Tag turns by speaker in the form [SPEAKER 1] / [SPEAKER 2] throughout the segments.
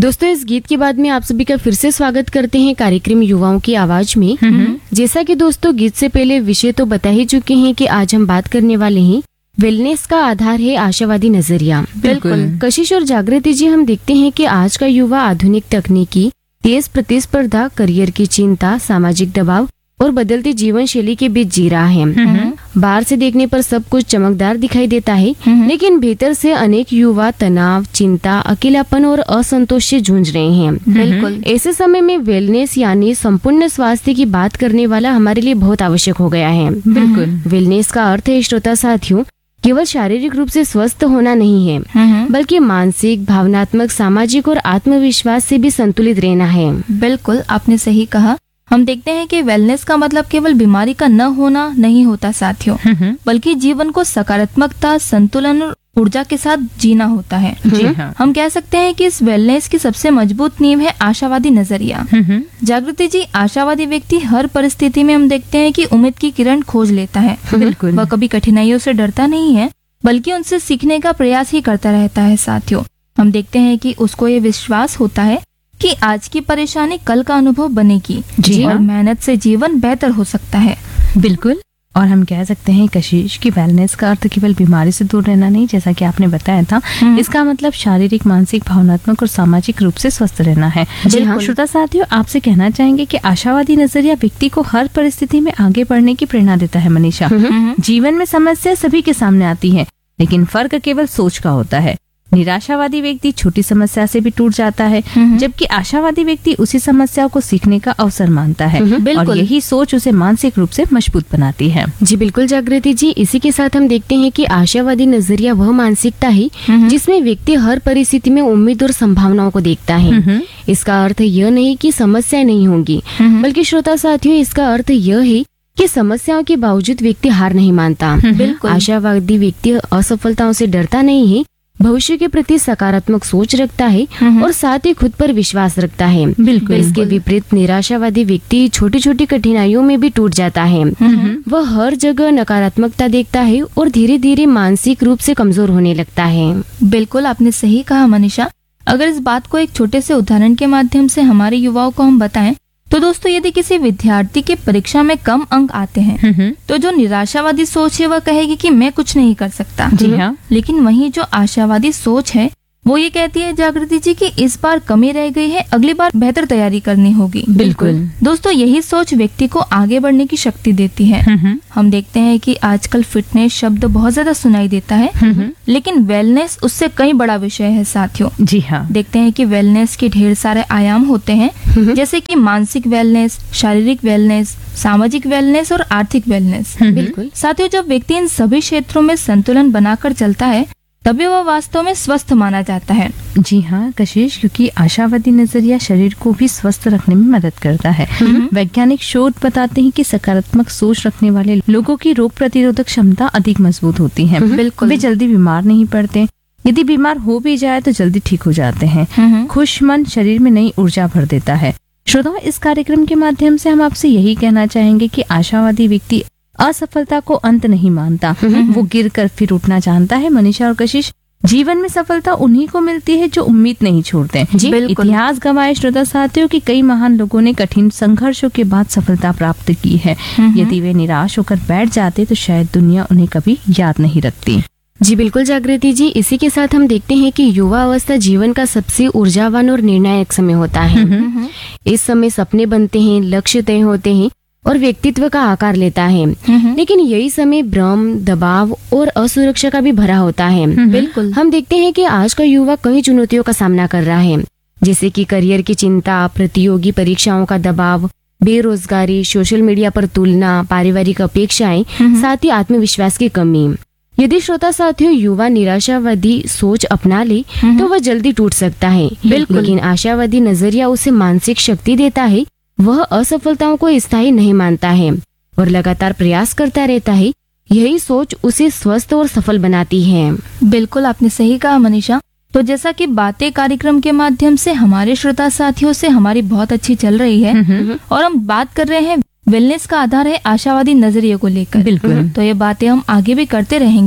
[SPEAKER 1] दोस्तों, इस गीत के बाद में आप सभी का फिर से स्वागत करते हैं कार्यक्रम युवाओं की आवाज में। जैसा कि दोस्तों गीत से पहले विषय तो बता ही चुके हैं कि आज हम बात करने वाले हैं वेलनेस का आधार है आशावादी नजरिया।
[SPEAKER 2] बिल्कुल।
[SPEAKER 1] कशिश और जागृति जी, हम देखते हैं कि आज का युवा आधुनिक तकनीकी, तेज प्रतिस्पर्धा, करियर की चिंता, सामाजिक दबाव और बदलती जीवन शैली के बीच जी रहा है। बाहर से देखने पर सब कुछ चमकदार दिखाई देता है, लेकिन भीतर से अनेक युवा तनाव, चिंता, अकेलापन और असंतोष से जूझ रहे हैं।
[SPEAKER 2] बिल्कुल।
[SPEAKER 1] ऐसे समय में वेलनेस यानी संपूर्ण स्वास्थ्य की बात करने वाला हमारे लिए बहुत आवश्यक हो गया है।
[SPEAKER 2] बिल्कुल।
[SPEAKER 1] वेलनेस का अर्थ है, श्रोता साथियों, केवल शारीरिक रूप से स्वस्थ होना नहीं है, बल्कि मानसिक, भावनात्मक, सामाजिक और आत्मविश्वास से भी संतुलित रहना है।
[SPEAKER 2] बिल्कुल, आपने सही कहा। हम देखते हैं कि वेलनेस का मतलब केवल बीमारी का न होना नहीं होता साथियों, बल्कि जीवन को सकारात्मकता, संतुलन और ऊर्जा के साथ जीना होता है।
[SPEAKER 3] जी हाँ।
[SPEAKER 2] हम कह सकते हैं कि इस वेलनेस की सबसे मजबूत नींव है आशावादी नजरिया। जागृति जी, आशावादी व्यक्ति हर परिस्थिति में हम देखते हैं कि उम्मीद की किरण खोज लेता है।
[SPEAKER 3] बिल्कुल।
[SPEAKER 2] वह कभी कठिनाइयों से डरता नहीं है, बल्कि उनसे सीखने का प्रयास ही करता रहता है साथियों। हम देखते हैं कि उसको ये विश्वास होता है कि आज की परेशानी कल का अनुभव बनेगी।
[SPEAKER 3] जी
[SPEAKER 2] और
[SPEAKER 3] हाँ।
[SPEAKER 2] मेहनत से जीवन बेहतर हो सकता है।
[SPEAKER 3] बिल्कुल। और हम कह सकते हैं कशिश की वेलनेस का अर्थ केवल बीमारी से दूर रहना नहीं, जैसा कि आपने बताया था। इसका मतलब शारीरिक, मानसिक, भावनात्मक और सामाजिक रूप से स्वस्थ रहना है।
[SPEAKER 1] जी हाँ।
[SPEAKER 3] श्रोता साथियों, आपसे कहना चाहेंगे कि आशावादी नजरिया व्यक्ति को हर परिस्थिति में आगे बढ़ने की प्रेरणा देता है। मनीषा, जीवन में समस्या सभी के सामने आती है, लेकिन फर्क केवल सोच का होता है। निराशावादी व्यक्ति छोटी समस्या से भी टूट जाता है, जबकि आशावादी व्यक्ति उसी समस्या को सीखने का अवसर मानता है। और
[SPEAKER 2] बिल्कुल।
[SPEAKER 3] यही सोच उसे मानसिक रूप से मजबूत बनाती है।
[SPEAKER 1] जी बिल्कुल जागृति जी, इसी के साथ हम देखते हैं कि आशावादी नजरिया वह मानसिकता है जिसमें व्यक्ति हर परिस्थिति में उम्मीद और संभावनाओं को देखता है। इसका अर्थ यह नहीं कि समस्याएं नहीं होंगी, बल्कि श्रोता साथियों, इसका अर्थ यह है कि समस्याओं के बावजूद व्यक्ति हार नहीं मानता।
[SPEAKER 2] बिल्कुल।
[SPEAKER 1] आशावादी व्यक्ति असफलताओं से डरता नहीं है, भविष्य के प्रति सकारात्मक सोच रखता है और साथ ही खुद पर विश्वास रखता है।
[SPEAKER 3] बिल्कुल।
[SPEAKER 1] इसके विपरीत निराशावादी व्यक्ति छोटी छोटी कठिनाइयों में भी टूट जाता है। वह हर जगह नकारात्मकता देखता है और धीरे धीरे मानसिक रूप से कमजोर होने लगता है।
[SPEAKER 2] बिल्कुल, आपने सही कहा मनीषा। अगर इस बात को एक छोटे से उदाहरण के माध्यम से हमारे युवाओं को हम बताएं, तो दोस्तों, यदि किसी विद्यार्थी के परीक्षा में कम अंक आते हैं, तो जो निराशावादी सोच है वह कहेगी कि मैं कुछ नहीं कर सकता।
[SPEAKER 3] जी हाँ।
[SPEAKER 2] लेकिन वहीं जो आशावादी सोच है वो ये कहती है जागृति जी कि इस बार कमी रह गई है, अगली बार बेहतर तैयारी करनी होगी।
[SPEAKER 3] बिल्कुल।
[SPEAKER 2] दोस्तों, यही सोच व्यक्ति को आगे बढ़ने की शक्ति देती है। हम देखते हैं कि आजकल फिटनेस शब्द बहुत ज्यादा सुनाई देता है, लेकिन वेलनेस उससे कई बड़ा विषय है साथियों।
[SPEAKER 3] जी हाँ।
[SPEAKER 2] देखते हैं कि वेलनेस के ढेर सारे आयाम होते हैं, जैसे कि मानसिक वेलनेस, शारीरिक वेलनेस, सामाजिक वेलनेस और आर्थिक वेलनेस।
[SPEAKER 1] बिल्कुल।
[SPEAKER 2] साथियों, जब व्यक्ति इन सभी क्षेत्रों में संतुलन बनाकर चलता है, तभी वह वास्तव में स्वस्थ माना जाता है।
[SPEAKER 3] जी हाँ कशिश, क्योंकि आशावादी नजरिया शरीर को भी स्वस्थ रखने में मदद करता है। वैज्ञानिक शोध बताते हैं कि सकारात्मक सोच रखने वाले लोगों की रोग प्रतिरोधक क्षमता अधिक मजबूत होती है।
[SPEAKER 2] बिल्कुल।
[SPEAKER 3] वे जल्दी बीमार नहीं पड़ते, यदि बीमार हो भी जाए तो जल्दी ठीक हो जाते हैं। खुश मन शरीर में नई ऊर्जा भर देता है। श्रोताओं, इस कार्यक्रम के माध्यम से हम आपसे यही कहना चाहेंगे कि आशावादी व्यक्ति असफलता को अंत नहीं मानता, वो गिर कर फिर उठना जानता है। मनीषा और कशिश, जीवन में सफलता उन्हीं को मिलती है जो उम्मीद नहीं छोड़ते।
[SPEAKER 2] बिल्कुल।
[SPEAKER 3] इतिहास गवाए श्रोता साथियों कि कई महान लोगों ने कठिन संघर्षों के बाद सफलता प्राप्त की है। यदि वे निराश होकर बैठ जाते तो शायद दुनिया उन्हें कभी याद नहीं रखती।
[SPEAKER 1] जी बिल्कुल जागृति जी, इसी के साथ हम देखते हैं कि युवा अवस्था जीवन का सबसे ऊर्जावान और निर्णायक समय होता है। इस समय सपने बनते हैं, लक्ष्य तय होते हैं और व्यक्तित्व का आकार लेता है। लेकिन यही समय भ्रम, दबाव और असुरक्षा का भी भरा होता है।
[SPEAKER 2] बिल्कुल।
[SPEAKER 1] हम देखते हैं कि आज का युवा कई चुनौतियों का सामना कर रहा है, जैसे कि करियर की चिंता, प्रतियोगी परीक्षाओं का दबाव, बेरोजगारी, सोशल मीडिया पर तुलना, पारिवारिक अपेक्षाएं, साथ ही आत्मविश्वास की कमी। यदि श्रोता साथियों युवा निराशावादी सोच अपना ले तो वह जल्दी टूट सकता है।
[SPEAKER 2] बिल्कुल।
[SPEAKER 1] लेकिन आशावादी नजरिया उसे मानसिक शक्ति देता है। वह असफलताओं को स्थायी नहीं मानता है और लगातार प्रयास करता रहता है। यही सोच उसे स्वस्थ और सफल बनाती है।
[SPEAKER 2] बिल्कुल, आपने सही कहा मनीषा। तो जैसा कि बातें कार्यक्रम के माध्यम से हमारे श्रोता साथियों से हमारी बहुत अच्छी चल रही है, और हम बात कर रहे हैं वेलनेस का आधार है आशावादी नजरिए को लेकर।
[SPEAKER 3] बिल्कुल।
[SPEAKER 2] तो ये बातें हम आगे भी करते रहेंगे।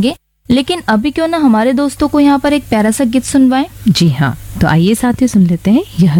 [SPEAKER 2] लेकिन अभी क्यों ना हमारे दोस्तों को यहाँ पर एक प्यारा सा गीत सुनवाएं।
[SPEAKER 3] जी हाँ, तो आइए साथियों सुन लेते हैं यह